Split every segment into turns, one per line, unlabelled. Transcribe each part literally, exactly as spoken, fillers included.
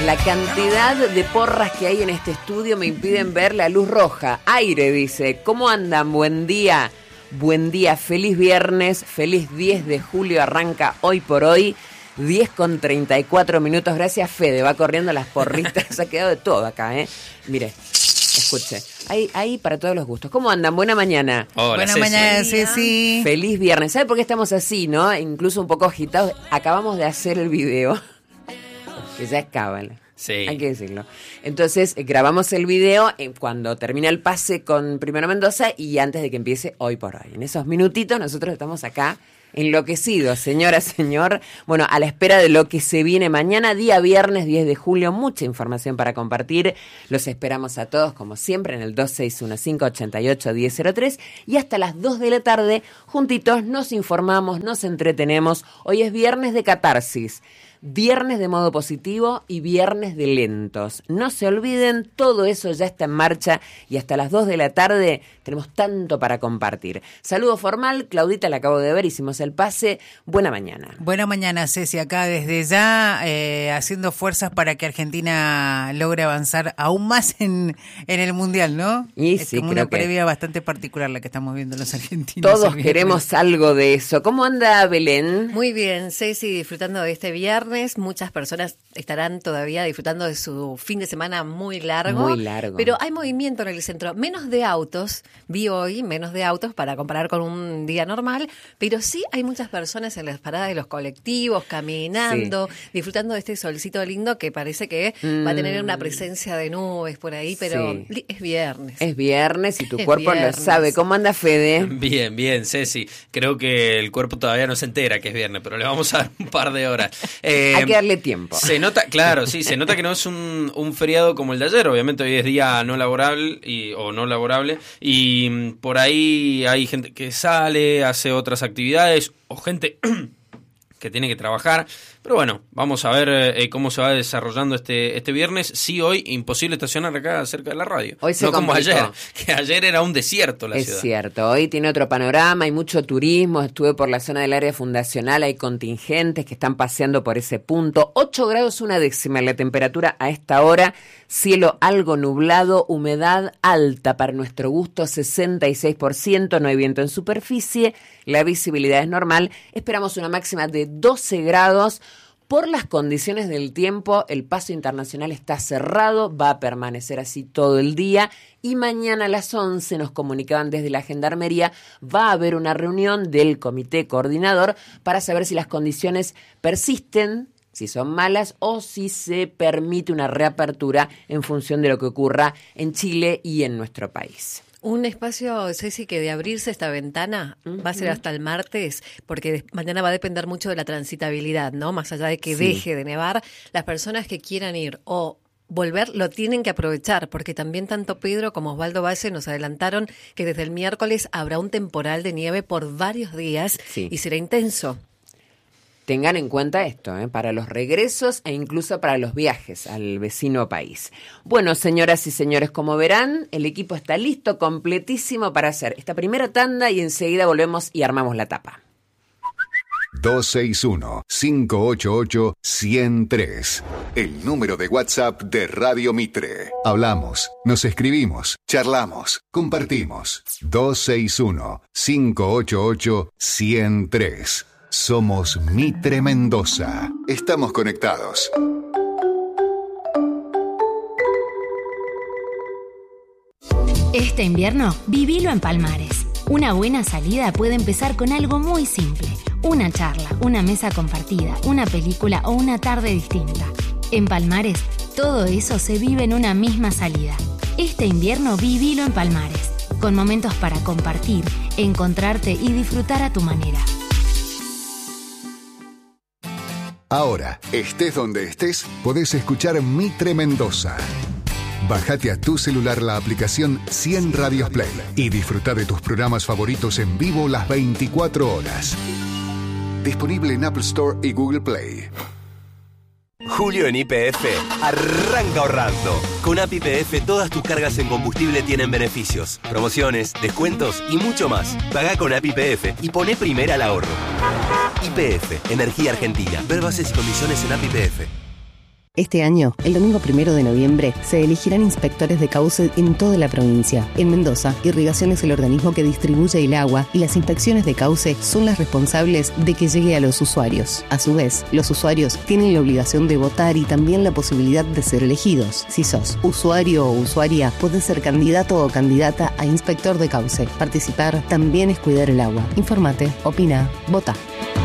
La cantidad de porras que hay en este estudio me impiden ver la luz roja. Aire dice, ¿cómo andan? Buen día, buen día, feliz viernes, feliz diez de julio, arranca hoy por hoy, diez con treinta y cuatro minutos. Gracias, Fede, va corriendo las porritas, se ha quedado de todo acá, ¿eh? Mire, escuche, ahí, ahí para todos los gustos. ¿Cómo andan? Buena mañana.
Hola,
Buena
Ceci.
mañana, Ceci.
Feliz viernes. ¿Sabe por qué estamos así, no? Incluso un poco agitados. Acabamos de hacer el video, que ya es cábala.
Sí.
Hay que decirlo. Entonces, eh, grabamos el video eh, cuando termina el pase con Primero Mendoza y antes de que empiece Hoy por Hoy. En esos minutitos nosotros estamos acá enloquecidos, señora, señor. Bueno, a la espera de lo que se viene mañana, día viernes diez de julio. Mucha información para compartir. Los esperamos a todos, como siempre, en el dos seis uno cinco ocho ocho uno cero cero tres. Y hasta las dos de la tarde, juntitos, nos informamos, nos entretenemos. Hoy es viernes de catarsis. Viernes de modo positivo y viernes de lentos. No se olviden, todo eso ya está en marcha y hasta las dos de la tarde tenemos tanto para compartir. Saludo formal, Claudita la acabo de ver, hicimos el pase. Buena mañana.
Buena mañana, Ceci, acá desde ya eh, haciendo fuerzas para que Argentina logre avanzar aún más en, en el Mundial, ¿no?
Y
es
sí,
como
creo
una
que
previa bastante particular la que estamos viendo los argentinos.
Todos queremos algo de eso. ¿Cómo anda Belén?
Muy bien, Ceci, disfrutando de este viernes. Muchas personas estarán todavía disfrutando de su fin de semana muy largo.
Muy largo.
Pero hay movimiento en el centro. Menos de autos, vi hoy, menos de autos para comparar con un día normal. Pero sí hay muchas personas en las paradas de los colectivos, caminando, sí, disfrutando de este solcito lindo que parece que mm. va a tener una presencia de nubes por ahí. Pero sí, es viernes.
Es viernes y tu
es
cuerpo
viernes.
Lo sabe. ¿Cómo anda, Fede?
Bien, bien, Ceci. Creo que el cuerpo todavía no se entera que es viernes, pero le vamos a dar un par de horas.
Eh, Hay que darle tiempo.
Se nota, claro, sí, se nota que no es un, un feriado como el de ayer. Obviamente hoy es día no laborable y, o no laborable y mm, por ahí hay gente que sale, hace otras actividades o gente que tiene que trabajar. Pero bueno, vamos a ver eh, cómo se va desarrollando este este viernes. Sí, hoy imposible estacionar acá cerca de la radio.
Hoy se
no como
complicó.
ayer, que ayer era un desierto la
es
ciudad.
Es cierto, hoy tiene otro panorama, hay mucho turismo, estuve por la zona del área fundacional, hay contingentes que están paseando por ese punto. ocho grados una décima la temperatura a esta hora, cielo algo nublado, humedad alta para nuestro gusto, sesenta y seis por ciento, no hay viento en superficie, la visibilidad es normal, esperamos una máxima de doce grados. Por las condiciones del tiempo, el paso internacional está cerrado, va a permanecer así todo el día y mañana a las once nos comunicaban desde la Gendarmería, va a haber una reunión del comité coordinador para saber si las condiciones persisten, si son malas o si se permite una reapertura en función de lo que ocurra en Chile y en nuestro país.
Un espacio, Ceci, que de abrirse esta ventana uh-huh. va a ser hasta el martes, porque de, mañana va a depender mucho de la transitabilidad, ¿no? Más allá de que sí. deje de nevar, las personas que quieran ir o volver lo tienen que aprovechar, porque también tanto Pedro como Osvaldo Valle nos adelantaron que desde el miércoles habrá un temporal de nieve por varios días sí. y será intenso.
Tengan en cuenta esto, ¿eh? Para los regresos e incluso para los viajes al vecino país. Bueno, señoras y señores, como verán, el equipo está listo, completísimo para hacer esta primera tanda y enseguida volvemos y armamos la tapa.
dos seis uno cinco ocho ocho uno cero tres. El número de WhatsApp de Radio Mitre. Hablamos, nos escribimos, charlamos, compartimos. dos seis uno cinco ocho ocho uno cero tres. Somos Mitre Mendoza. Estamos conectados.
Este invierno, vivilo en Palmares. Una buena salida puede empezar con algo muy simple. Una charla, una mesa compartida, una película o una tarde distinta. En Palmares, todo eso se vive en una misma salida. Este invierno, vivilo en Palmares. Con momentos para compartir, encontrarte y disfrutar a tu manera.
Ahora, estés donde estés, podés escuchar Mitre Mendoza. Bájate a tu celular la aplicación cien Radios Play y disfruta de tus programas favoritos en vivo las veinticuatro horas. Disponible en Apple Store y Google Play.
Julio en Y P F arranca ahorrando. Con A P I P F todas tus cargas en combustible tienen beneficios, promociones, descuentos y mucho más. Pagá con A P I P F y poné primera al ahorro. Y P F, Energía Argentina. Ver bases y condiciones en A P I P F.
Este año, el domingo primero de noviembre, se elegirán inspectores de cauce en toda la provincia. En Mendoza, Irrigación es el organismo que distribuye el agua y las inspecciones de cauce son las responsables de que llegue a los usuarios. A su vez, los usuarios tienen la obligación de votar y también la posibilidad de ser elegidos. Si sos usuario o usuaria, podés ser candidato o candidata a inspector de cauce. Participar también es cuidar el agua. Infórmate, opina, vota.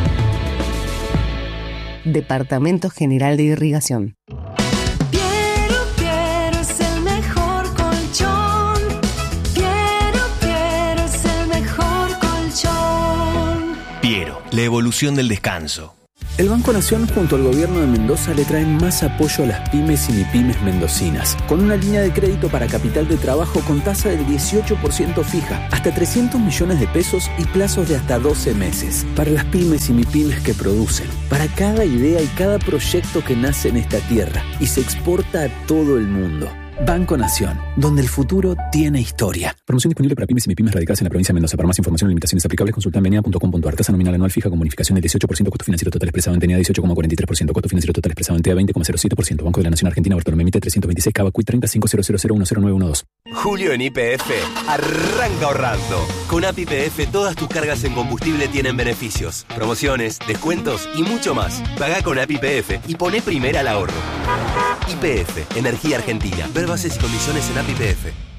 Departamento General de Irrigación.
Piero, Piero es el mejor colchón. Piero, Piero es el mejor colchón.
Piero, la evolución del descanso.
El Banco Nación junto al gobierno de Mendoza le traen más apoyo a las pymes y mipymes mendocinas, con una línea de crédito para capital de trabajo con tasa del dieciocho por ciento fija, hasta trescientos millones de pesos y plazos de hasta doce meses. Para las pymes y mipymes que producen, para cada idea y cada proyecto que nace en esta tierra y se exporta a todo el mundo. Banco Nación, donde el futuro tiene historia. Promoción disponible para pymes y mipymes radicadas en la provincia de Mendoza. Para más información o limitaciones aplicables, consulta en venia punto com punto ar. Tasa nominal anual fija con bonificación del dieciocho por ciento, costo financiero total expresado en T E A dieciocho coma cuarenta y tres por ciento, costo financiero total expresado en T E A veinte coma cero siete por ciento. Banco de la Nación Argentina, Bartolomé Mitre trescientos veintiséis, Cava Cuit treinta, cinco cero cero cero uno cero nueve uno dos.
Julio en Y P F arranca ahorrando. Con A P I P F todas tus cargas en combustible tienen beneficios, promociones, descuentos y mucho más. Pagá con A P I P F y poné primera al ahorro. Y P F, Energía Argentina. Ver bases y condiciones en A P I P F.